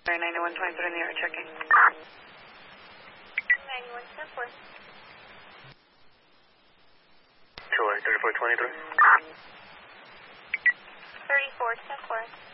9123 in the air, checking. 9124. 3423. 3424.